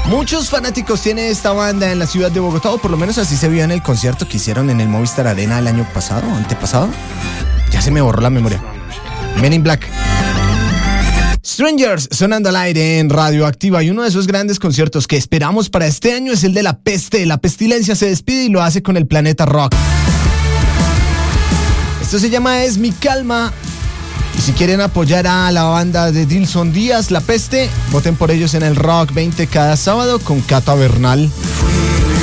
Muchos fanáticos tiene esta banda en la ciudad de Bogotá, o por lo menos así se vio en el concierto que hicieron en el Movistar Arena el año pasado, antepasado. Ya se me borró la memoria. Men in Black. Strangers sonando al aire en Radioactiva, y uno de esos grandes conciertos que esperamos para este año es el de La Peste. La Pestilencia se despide y lo hace con el Planeta Rock. Esto se llama Es Mi Calma. Y si quieren apoyar a la banda de Dilson Díaz, La Peste, voten por ellos en el Rock 20 cada sábado con Cata Bernal.